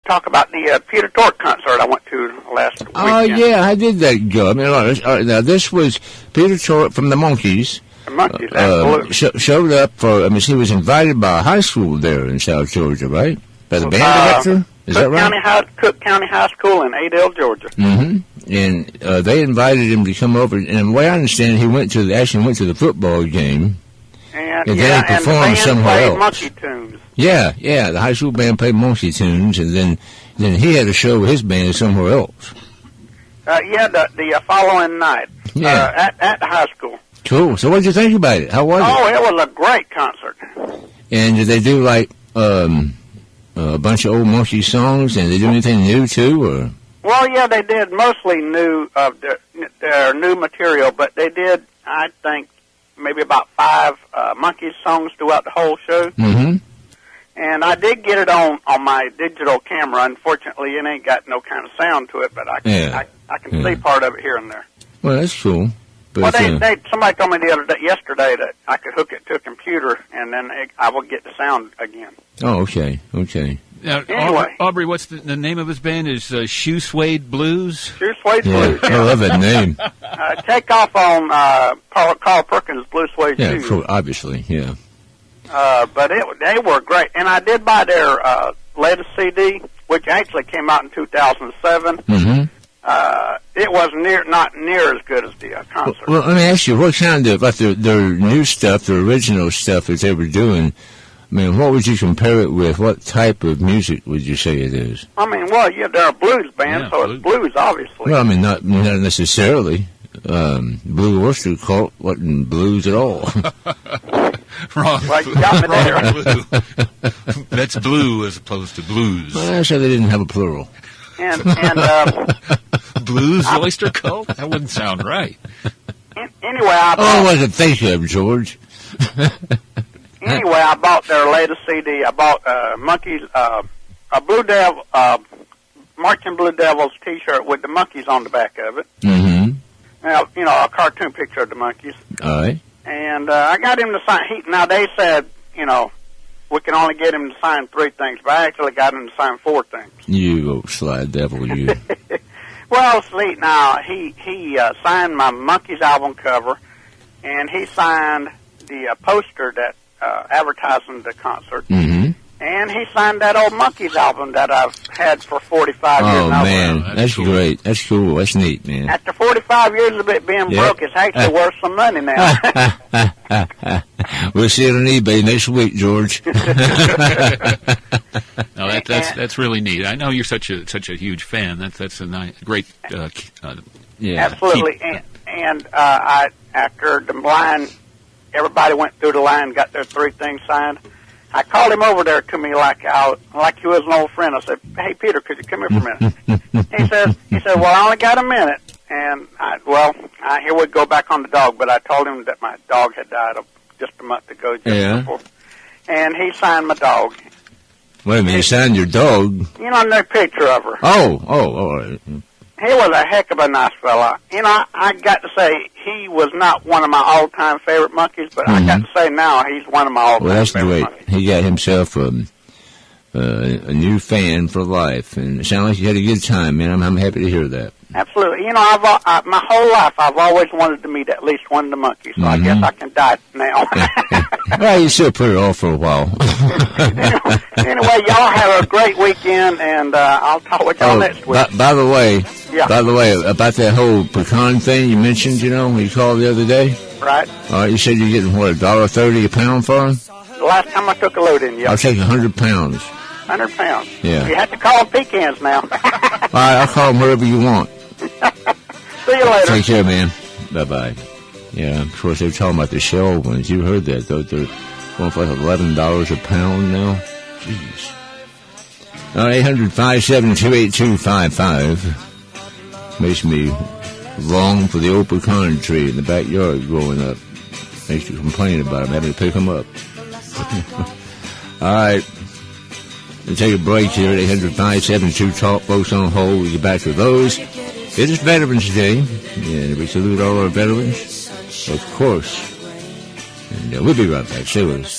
talk about the Peter Tork concert I went to last weekend. Oh, yeah, I did that go. I mean, all right, now, this was Peter Tork from the Monkees. The Monkees, absolutely. Showed up for, I mean, he was invited by a high school there in South Georgia, right? By the band director? Is that right? Cook County High School in Adel, Georgia. Mm-hmm. And they invited him to come over. And the way I understand, he actually went to the football game. And then performed somewhere else. Monkey tunes. Yeah, the high school band played monkey tunes, and then he had a show with his band somewhere else. The following night. Yeah. At the high school. Cool. So what did you think about it? How was it? Oh, it was a great concert. And did they do like a bunch of old monkey songs, and did they do anything new too, or? Well, yeah, they did mostly new their new material, but they did, I think, maybe about 5 Monkees songs throughout the whole show. Mm-hmm. And I did get it on my digital camera. Unfortunately, it ain't got no kind of sound to it, but I can see part of it here and there. Well, that's cool. But somebody told me yesterday that I could hook it to a computer, and then I will get the sound again. Oh, okay. Now, anyway. Aubrey, what's the name of his band? Is Shoe Suede Blues? Shoe Suede Blues. I love that name. Take off on Carl Perkins' Blue Suede Shoes. Yeah, obviously, yeah. But they were great. And I did buy their latest CD, which actually came out in 2007. Mm-hmm. It was not near as good as the concert. Well, let me ask you, what kind of, like their new stuff, their original stuff that they were doing, I mean, what would you compare it with? What type of music would you say it is? I mean, well, they're a blues band, it's blues, obviously. Well, I mean, not necessarily. Blue Oyster Cult wasn't blues at all. Wrong. Well, you got me there. That's blue as opposed to blues. Well, I said they didn't have a plural. And Blues Oyster Cult? That wouldn't sound right. Anyway, I wasn't thinking of George. Anyway, I bought their latest CD. I bought Monkees, a Blue Devil, Marching Blue Devils T-shirt with the Monkees on the back of it. Mm-hmm. Now, a cartoon picture of the Monkees. All right. And I got him to sign. Now they said, we can only get him to sign 3 things, but I actually got him to sign 4 things. You old sly devil, you. Well, see, now he signed my Monkees album cover, and he signed the poster that advertising the concert. Mm-hmm. And he signed that old Monkees album that I've had for 45 years now. Oh, man, that's cool. Great. That's cool. That's neat, man. After 45 years of it being broke, it's actually worth some money now. We'll see it on eBay next week, George. No, that's really neat. I know you're such a huge fan. That's a great. Absolutely. And after the line, everybody went through the line, got their 3 things signed. I called him over there to me like he was an old friend. I said, "Hey, Peter, could you come here for a minute?" He said, "Well, I only got a minute." And here we go back on the dog. But I told him that my dog had died just a month ago. Before. And he signed my dog. Wait a minute, he signed your dog? No picture of her. Oh, all right. He was a heck of a nice fella. I got to say, he was not one of my all-time favorite Monkees, but I got to say now he's one of my all-time favorite Monkees. He got himself a new fan for life, and it sounds like you had a good time, man. I'm happy to hear that. Absolutely. My whole life I've always wanted to meet at least one of the Monkees, so I guess I can die now. Well, you still put it off for a while. Anyway, y'all have a great weekend, and I'll talk with y'all next week. By the way, about that whole pecan thing you mentioned, when you called the other day? Right. You said you're getting, $1.30 a pound for them? The last time I took a load in, I'll take 100 pounds. 100 pounds. Yeah. You have to call them pecans now. All right, I'll call them whatever you want. See you later. Take care, man. Bye-bye. Yeah, of course, they were talking about the shell ones. You heard that, though. They're going for like $11 a pound now. Jeez. 800-572-8255. Makes me long for the old pecan tree in the backyard growing up. Makes you complain about them, having to pick them up. All right. We'll take a break here at 800-572-TALK. Folks on hold. We'll get back to those. It is Veterans Day, and we salute all our veterans, of course. And we'll be right back. Stay with us.